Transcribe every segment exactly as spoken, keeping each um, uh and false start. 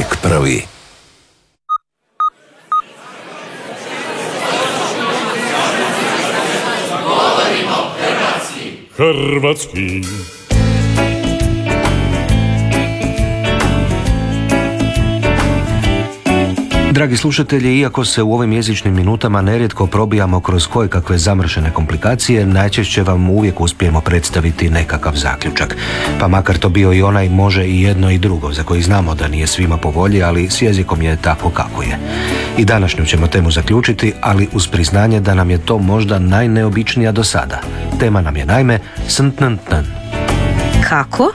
Uvijek prvi. Hrvatski. Dragi slušatelji, iako se u ovim jezičnim minutama nerijetko probijamo kroz kojekakve zamršene komplikacije, najčešće vam uvijek uspijemo predstaviti nekakav zaključak. Pa makar to bio i onaj može i jedno i drugo, za koji znamo da nije svima po volji, ali s jezikom je tako kako je. I današnju ćemo temu zaključiti, ali uz priznanje da nam je to možda najneobičnija do sada. Tema nam je naime sntntn. Kako?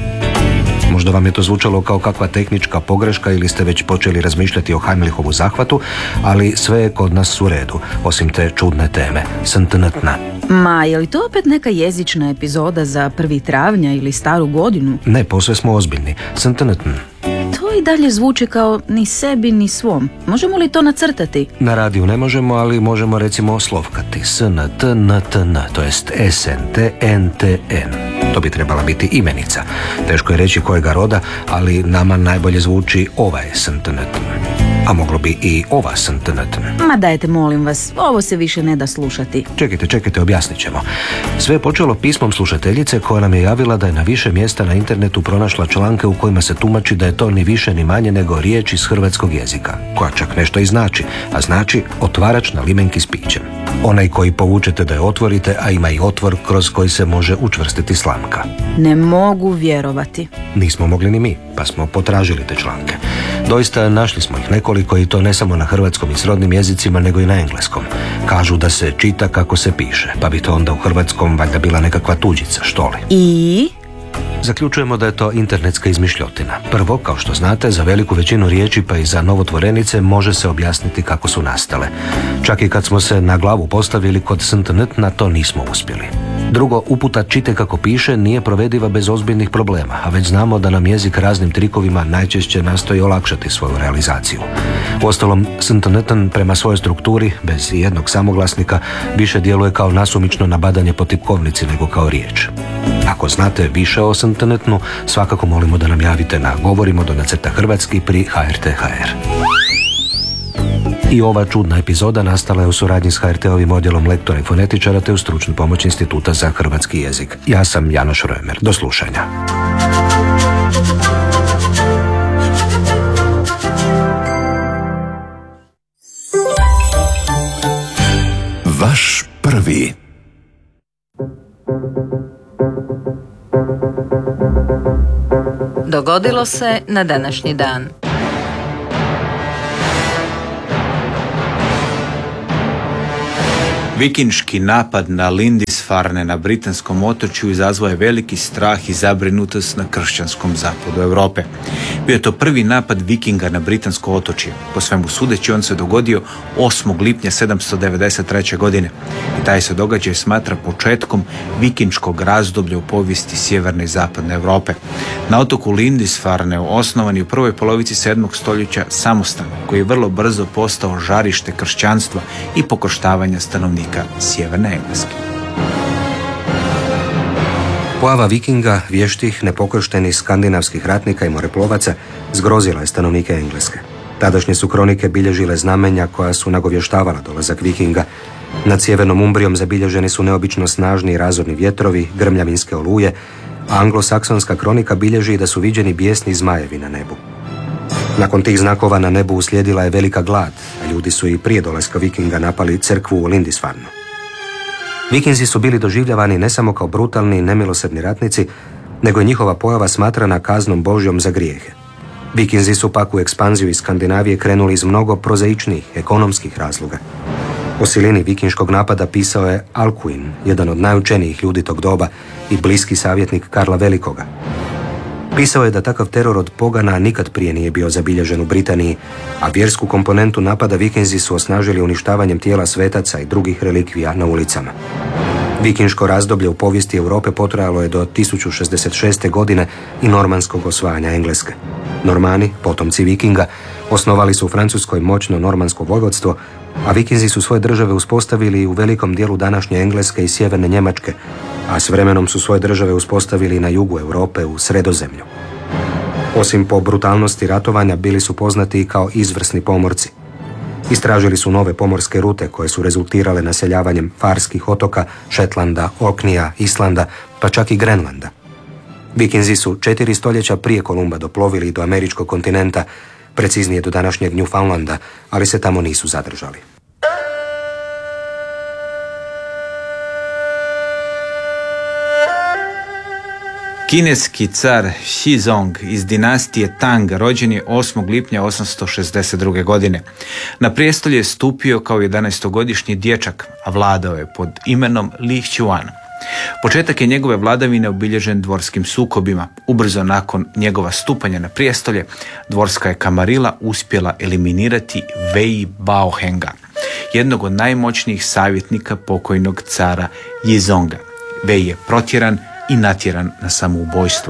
Možda vam je to zvučalo kao kakva tehnička pogreška ili ste već počeli razmišljati o Heimlichovu zahvatu, ali sve je kod nas u redu, osim te čudne teme, sntntna. Ma, je li to opet neka jezična epizoda za prvi travnja ili staru godinu? Ne, posve smo ozbiljni. Sntntn. To i dalje zvuči kao ni sebi ni svom. Možemo li to nacrtati? Na radiju ne možemo, ali možemo recimo slovkati. Sntntn, to jest sntntn. To bi trebala biti imenica. Teško je reći kojega roda, ali nama najbolje zvuči ovaj sntntn. A moglo bi i ova sntntn. Ma dajte, molim vas, ovo se više ne da slušati. Čekajte, čekajte, objasnit ćemo. Sve je počelo pismom slušateljice koja nam je javila da je na više mjesta na internetu pronašla članke u kojima se tumači da je to ni više ni manje nego riječ iz hrvatskog jezika, koja čak nešto i znači, a znači otvarač na limenki s pićem. Onaj koji povučete da je otvorite, a ima i otvor kroz koji se može učvrstiti slamka. Ne mogu vjerovati. Nismo mogli ni mi, pa smo potražili te članke. Doista našli smo ih nekoliko i to ne samo na hrvatskom i srodnim jezicima, nego i na engleskom. Kažu da se čita kako se piše, pa bi to onda u hrvatskom valjda bila nekakva tuđica, što li? I? Zaključujemo da je to internetska izmišljotina. Prvo, kao što znate, za veliku većinu riječi pa i za novotvorenice može se objasniti kako su nastale. Čak i kad smo se na glavu postavili kod sntntna, to nismo uspjeli. Drugo, uputa čite kako piše nije provediva bez ozbiljnih problema, a već znamo da nam jezik raznim trikovima najčešće nastoji olakšati svoju realizaciju. Uostalom, sntntn prema svojoj strukturi, bez jednog samoglasnika, više djeluje kao nasumično nabadanje po tipkovnici nego kao riječ. Ako znate više o sntntnu, svakako molimo da nam javite na govorimo do nacrta hrvatski pri ha er te ha er. I ova čudna epizoda nastala je u suradnji s ha er te-ovim odjelom lektora i fonetičara te u stručnu pomoć Instituta za hrvatski jezik. Ja sam Janoš Römer. Do slušanja. Vaš prvi. Dogodilo se na današnji dan. Vikinški napad na Lindisfarne na britanskom otočju izazvao je veliki strah i zabrinutost na kršćanskom zapadu Europe. Bio je to prvi napad Vikinga na britansko otočje. Po svemu sudeći on se dogodio osmog lipnja sedamsto devedeset treće. godine. I taj se događaj smatra početkom vikinškog razdoblja u povijesti sjeverne i zapadne Europe. Na otoku Lindisfarne osnovan je u prvoj polovici sedmog stoljeća samostan koji je vrlo brzo postao žarište kršćanstva i pokoštavanja stanovnika sjeverne Engleske. Pojava Vikinga, vještih, nepokrštenih skandinavskih ratnika i moreplovaca zgrozila je stanovnike Engleske. Tadašnje su kronike bilježile znamenja koja su nagovještavala dolazak Vikinga. Nad sjevernom Umbrijom zabilježeni su neobično snažni i razorni vjetrovi, grmljavinske oluje, a anglosaksonska kronika bilježi da su viđeni bijesni zmajevi na nebu. Nakon tih znakova na nebu uslijedila je velika glad, a ljudi su i prije dolaska Vikinga napali crkvu u Lindisfarnu. Vikinzi su bili doživljavani ne samo kao brutalni i nemilosrdni ratnici, nego je njihova pojava smatrana kaznom Božjom za grijehe. Vikinzi su pak u ekspanziju iz Skandinavije krenuli iz mnogo prozaičnijih ekonomskih razloga. O silini vikinškog napada pisao je Alcuin, jedan od najučenijih ljudi tog doba i bliski savjetnik Karla Velikoga. Pisao je da takav teror od pogana nikad prije nije bio zabilježen u Britaniji, a vjersku komponentu napada Vikinzi su osnažili uništavanjem tijela svetaca i drugih relikvija na ulicama. Vikinško razdoblje u povijesti Europe potrajalo je do tisuću šezdeset šeste. godine i normanskog osvajanja Engleske. Normani, potomci Vikinga, osnovali su u Francuskoj moćno normansko vojvodstvo, a Vikinzi su svoje države uspostavili u velikom dijelu današnje Engleske i sjeverne Njemačke, a s vremenom su svoje države uspostavili na jugu Europe u Sredozemlju. Osim po brutalnosti ratovanja, bili su poznati i kao izvrsni pomorci. Istražili su nove pomorske rute koje su rezultirale naseljavanjem Farskih otoka, Šetlanda, Orkneya, Islanda, pa čak i Grenlanda. Vikinzi su četiri stoljeća prije Kolumba doplovili do američkog kontinenta, preciznije do današnjeg Newfoundlanda, ali se tamo nisu zadržali. Kineski car Shizong iz dinastije Tang rođen je osmog lipnja osamsto šezdeset druge. godine. Na prijestolje je stupio kao jedanaestogodišnji dječak, a vladao je pod imenom Li Xuan. Početak je njegove vladavine obilježen dvorskim sukobima. Ubrzo nakon njegova stupanja na prijestolje, dvorska je kamarila uspjela eliminirati Wei Baohenga, jednog od najmoćnijih savjetnika pokojnog cara Yizonga. Wei je protjeran i natjeran na samoubojstvo.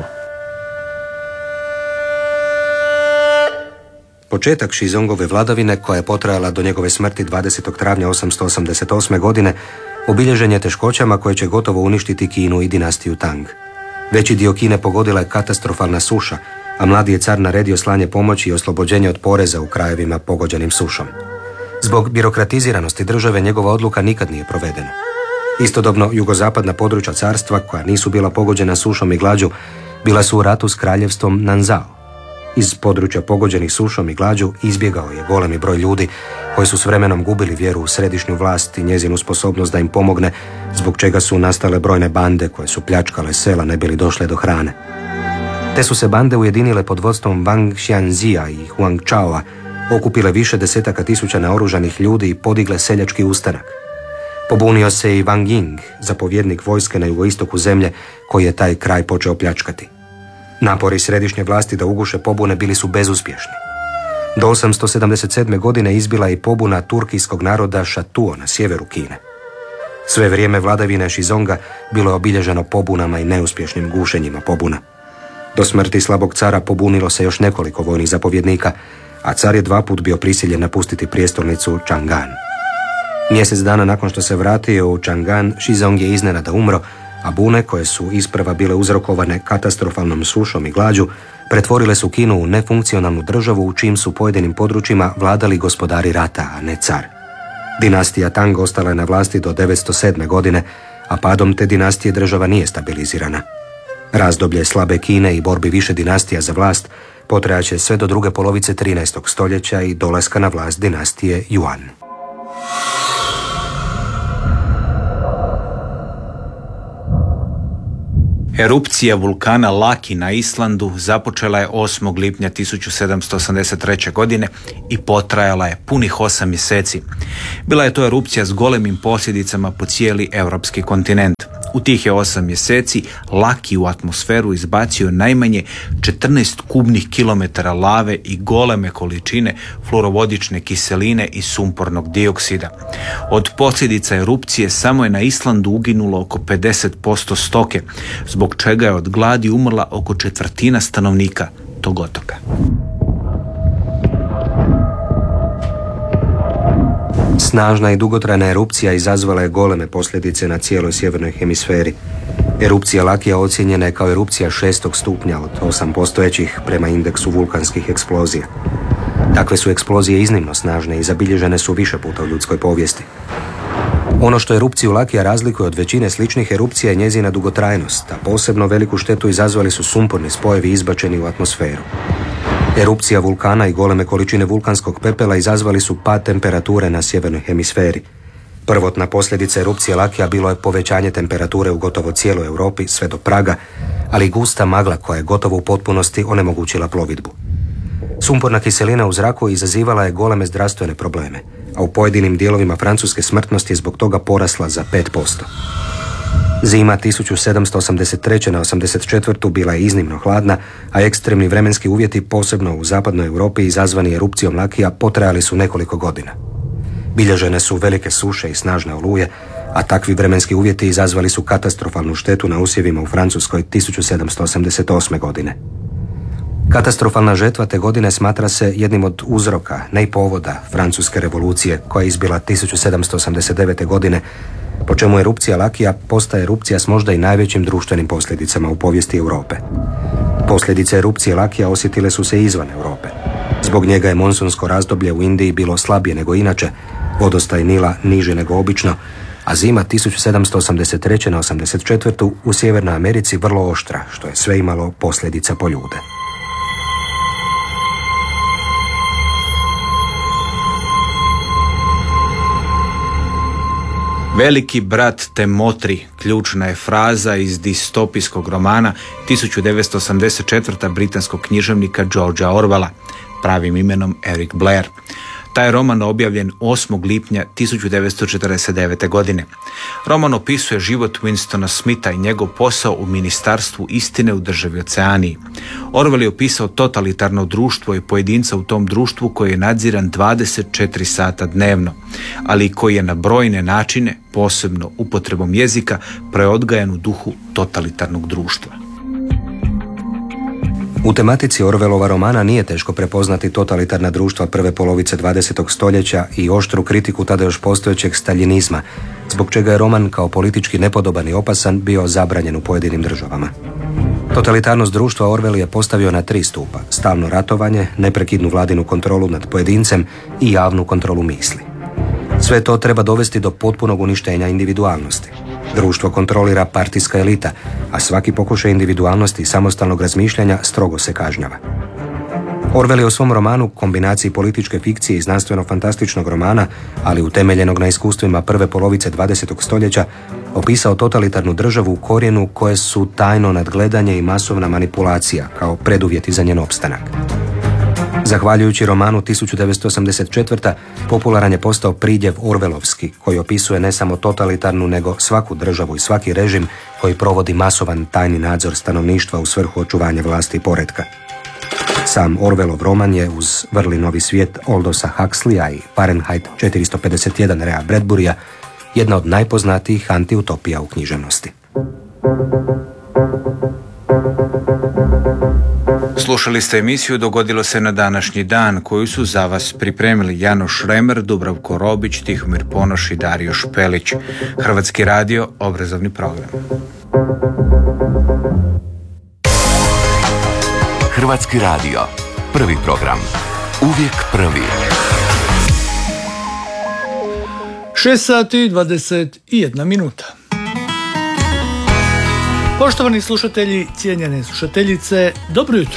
Početak Shizongove vladavine, koja je potrajala do njegove smrti dvadesetog travnja osamsto osamdeset osme. godine, obilježen je teškoćama koje će gotovo uništiti Kinu i dinastiju Tang. Veći dio Kine pogodila je katastrofalna suša, a mladi je car naredio slanje pomoći i oslobođenje od poreza u krajevima pogođenim sušom. Zbog birokratiziranosti države njegova odluka nikad nije provedena. Istodobno, jugozapadna područja carstva, koja nisu bila pogođena sušom i glađu, bila su u ratu s kraljevstvom Nanzao. Iz područja pogođenih sušom i glađu izbjegao je golemi broj ljudi koji su s vremenom gubili vjeru u središnju vlast i njezinu sposobnost da im pomogne, zbog čega su nastale brojne bande koje su pljačkale sela ne bili došle do hrane. Te su se bande ujedinile pod vodstvom Wang Xianzia i Huang Chaoa, okupile više desetaka tisuća naoružanih ljudi i podigle seljački ustanak. Pobunio se i Wang Ying, zapovjednik vojske na jugoistoku zemlje, koji je taj kraj počeo pljačkati. Napori središnje vlasti da uguše pobune bili su bezuspješni. Do osamsto sedamdeset sedme. godine izbila i pobuna turkijskog naroda Šatuo na sjeveru Kine. Sve vrijeme vladavine Shizonga bilo je obilježeno pobunama i neuspješnim gušenjima pobuna. Do smrti slabog cara pobunilo se još nekoliko vojnih zapovjednika, a car je dva put bio prisiljen napustiti prijestolnicu Chang'an. Mjesec dana nakon što se vratio u Chang'an, Shizong je iznenada umro, a bune, koje su isprva bile uzrokovane katastrofalnom sušom i glađu, pretvorile su Kinu u nefunkcionalnu državu u čijim su pojedinim područjima vladali gospodari rata, a ne car. Dinastija Tang ostala je na vlasti do devetsto sedme. godine, a padom te dinastije država nije stabilizirana. Razdoblje slabe Kine i borbi više dinastija za vlast potrajaće sve do druge polovice trinaestog. stoljeća i dolaska na vlast dinastije Yuan. Erupcija vulkana Laki na Islandu započela je osmog lipnja tisuću sedamsto osamdeset treće. godine i potrajala je punih osam mjeseci. Bila je to erupcija s golemim posljedicama po cijeli europski kontinent. U tih je osam mjeseci Laki u atmosferu izbacio najmanje četrnaest kubnih kilometara lave i goleme količine fluorovodične kiseline i sumpornog dioksida. Od posljedica erupcije samo je na Islandu uginulo oko pedeset posto stoke, zbog čega je od gladi umrla oko četvrtina stanovnika tog otoka. Snažna i dugotrajna erupcija izazvala je goleme posljedice na cijeloj sjevernoj hemisferi. Erupcija Lakija ocijenjena je kao erupcija šestog stupnja od osam postojećih prema indeksu vulkanskih eksplozija. Takve su eksplozije iznimno snažne i zabilježene su više puta u ljudskoj povijesti. Ono što erupciju Lakija razlikuje od većine sličnih erupcija je njezina dugotrajnost, a posebno veliku štetu izazvali su sumporni spojevi izbačeni u atmosferu. Erupcija vulkana i goleme količine vulkanskog pepela izazvali su pad temperature na sjevernoj hemisferi. Prvotna posljedica erupcije Lakija bilo je povećanje temperature u gotovo cijeloj Europi sve do Praga, ali gusta magla koja je gotovo u potpunosti onemogućila plovidbu. Sumporna kiselina u zraku izazivala je goleme zdravstvene probleme, a u pojedinim dijelovima Francuske smrtnost je zbog toga porasla za pet posto. Zima tisuću sedamsto osamdeset treće. na osamdeset četvrtu. bila je iznimno hladna, a ekstremni vremenski uvjeti, posebno u zapadnoj Europi izazvani erupcijom Lakija, potrajali su nekoliko godina. Bilježene su velike suše i snažne oluje, a takvi vremenski uvjeti izazvali su katastrofalnu štetu na usjevima u Francuskoj tisuću sedamsto osamdeset osme. godine. Katastrofalna žetva te godine smatra se jednim od uzroka, ne i povoda, Francuske revolucije koja je izbila tisuću sedamsto osamdeset devete. godine, po čemu erupcija Lakija postaje erupcija s možda i najvećim društvenim posljedicama u povijesti Europe. Posljedice erupcije Lakija osjetile su se izvan Europe. Zbog njega je monsunsko razdoblje u Indiji bilo slabije nego inače, vodostaj Nila niži nego obično, a zima tisuću sedamsto osamdeset treće na osamdeset četvrtu u Sjevernoj Americi vrlo oštra, što je sve imalo posljedica po ljude. Veliki brat te motri, ključna je fraza iz distopijskog romana tisuću devetsto osamdeset četvrte britanskog književnika Georgea Orwella, pravim imenom Eric Blair. Taj roman objavljen osmog lipnja tisuću devetsto četrdeset devete. godine. Roman opisuje život Winstona Smitha i njegov posao u Ministarstvu istine u državi Oceaniji. Orwell je opisao totalitarno društvo i pojedinca u tom društvu koji je nadziran dvadeset četiri sata dnevno, ali koji je na brojne načine, posebno upotrebom jezika, preodgajan u duhu totalitarnog društva. U tematici Orwellova romana nije teško prepoznati totalitarna društva prve polovice dvadesetog stoljeća i oštru kritiku tada još postojećeg staljinizma, zbog čega je roman kao politički nepodoban i opasan bio zabranjen u pojedinim državama. Totalitarnost društva Orwell je postavio na tri stupa: stalno ratovanje, neprekidnu vladinu kontrolu nad pojedincem i javnu kontrolu misli. Sve to treba dovesti do potpunog uništenja individualnosti. Društvo kontrolira partijska elita, a svaki pokušaj individualnosti i samostalnog razmišljanja strogo se kažnjava. Orwell je u svom romanu, kombinaciji političke fikcije i znanstveno-fantastičnog romana, ali utemeljenog na iskustvima prve polovice dvadesetog stoljeća, opisao totalitarnu državu u korijenu koje su tajno nadgledanje i masovna manipulacija kao preduvjeti za njen opstanak. Zahvaljujući romanu tisuću devetsto osamdeset četvrte. popularan je postao pridjev Orwellovski, koji opisuje ne samo totalitarnu, nego svaku državu i svaki režim koji provodi masovan tajni nadzor stanovništva u svrhu očuvanja vlasti i poretka. Sam Orwellov roman je uz Vrli novi svijet Aldosa Huxleya i Fahrenheit četiristo pedeset jedan Raya Bradburya jedna od najpoznatijih antiutopija u književnosti. Slušali ste emisiju Dogodilo se na današnji dan, koju su za vas pripremili Janoš Šremer, Dubravko Robić, Tihomir Ponoš i Dario Špelić. Hrvatski radio, obrazovni program. Hrvatski radio, prvi program. Uvijek prvi. šest sati dvadeset jedna minuta. Poštovani slušatelji, cijenjene slušateljice, dobro jutro.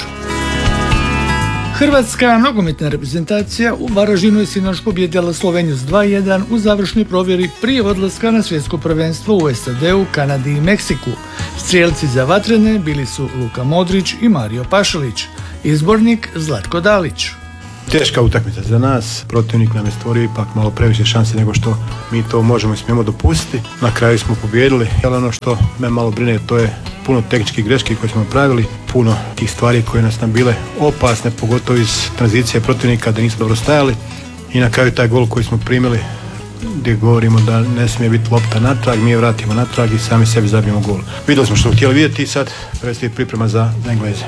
Hrvatska nogometna reprezentacija u Varaždinu je sinoć pobijedila Sloveniju s dva jedan u završnoj provjeri prije odlaska na svjetsko prvenstvo u S A D-u, Kanadi i Meksiku. Strijelci za vatrene bili su Luka Modrić i Mario Pašalić, izbornik Zlatko Dalić. Teška utakmica za nas, protivnik nam je stvorio ipak malo previše šanse nego što mi to možemo i smijemo dopustiti. Na kraju smo pobijedili, ali ono što me malo brine to je puno tehničkih greški koje smo pravili, puno tih stvari koje nas nam bile opasne, pogotovo iz tranzicije protivnika da nismo dobro stajali i na kraju taj gol koji smo primili gdje govorimo da ne smije biti lopta natrag, mi je vratimo natrag i sami sebi zabijemo gol. Vidjeli smo što htjeli vidjeti i sad predstoji priprema za Engleze.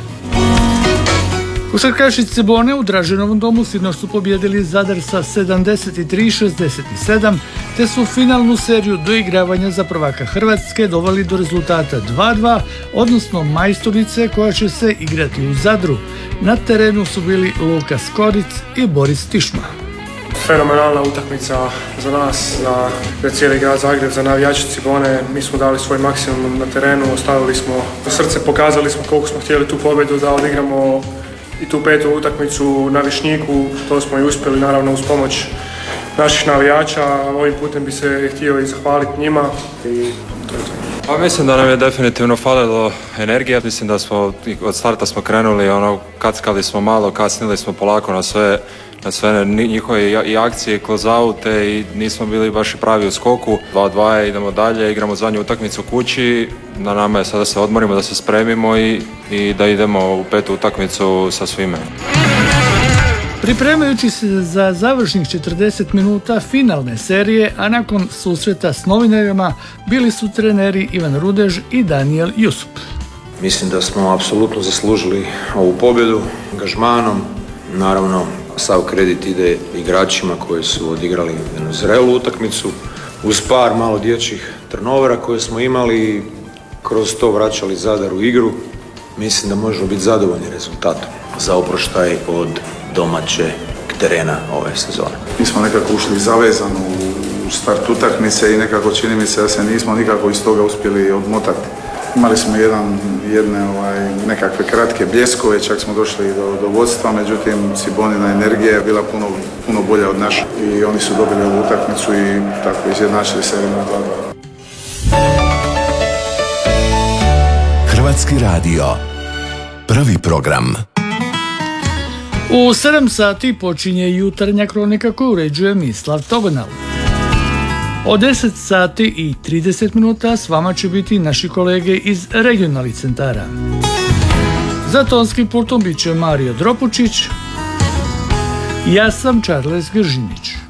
Košarkaši Cibone u Draženovom domu sinoć su pobijedili Zadar sa sedamdeset tri šezdeset sedam, te su finalnu seriju doigravanja za prvaka Hrvatske doveli do rezultata dva dva, odnosno majstorice koja će se igrati u Zadru. Na terenu su bili Luka Skoric i Boris Tišma. Fenomenalna utakmica za nas, za, za cijeli grad Zagreb, za navijače Cibone. Mi smo dali svoj maksimum na terenu, ostavili smo srce, pokazali smo koliko smo htjeli tu pobjedu da odigramo i tu petu utakmicu na Višnjiku. To smo i uspjeli, naravno uz pomoć naših navijača. Ovim putem bi se htio i zahvaliti njima i to je to. Pa mislim da nam je definitivno falilo energije. Mislim da smo od starta smo krenuli, ono, kackali smo malo, kasnili smo polako na sve, na sve njihove i akcije, close-oute i nismo bili baš i pravi u skoku. dva dva idemo dalje, igramo zadnju utakmicu kući. Na nama je sada da se odmorimo, da se spremimo i, i da idemo u petu utakmicu sa svime. Pripremajući se za završnih četrdeset minuta finalne serije, a nakon susreta s novinarima, bili su treneri Ivan Rudež i Daniel Jusup. Mislim da smo apsolutno zaslužili ovu pobjedu angažmanom. Naravno, sav kredit ide igračima koji su odigrali jednu zrelu utakmicu, uz par malo dječjih turnovera koje smo imali, kroz to vraćali Zadar u igru. Mislim da možemo biti zadovoljni rezultatom za oproštaj od domaćeg terena ove sezone. Mi smo nekako ušli zavezano u start utakmice i nekako čini mi se da se nismo nikako iz toga uspjeli odmotati. Imali smo jedan, jedne ovaj, nekakve kratke bljeskove, čak smo došli do, do vodstva, međutim Cibonina energija je bila puno, puno bolja od naše i oni su dobili ovu utakmicu i tako izjednačili seriju na dva dva. Hrvatski radio. Prvi program. U sedam sati počinje jutarnja kronika koju uređuje Mislav Togonal. Od deset sati i trideset minuta s vama će biti naši kolege iz regionalnih centara. Za tonskim pultom bit će Mario Dropučić. Ja sam Charles Gržinić.